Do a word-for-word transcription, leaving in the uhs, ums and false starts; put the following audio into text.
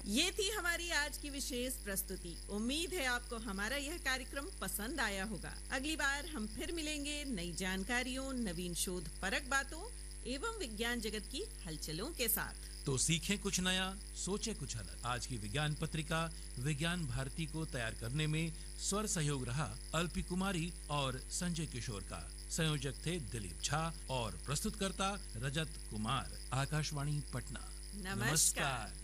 ये थी हमारी आज की विशेष प्रस्तुति। उम्मीद है आपको हमारा यह कार्यक्रम पसंद आया होगा। अगली बार हम फिर मिलेंगे नई जानकारियों, नवीन शोध परक बातों एवं विज्ञान जगत की हलचलों के साथ। तो सीखें कुछ नया, सोचें कुछ अलग। आज की विज्ञान पत्रिका विज्ञान भारती को तैयार करने में स्वर सहयोग रहा अल्पी कुमारी और संजय किशोर का। संयोजक थे दिलीप झा और प्रस्तुतकर्ता रजत कुमार। आकाशवाणी पटना। नमस्कार।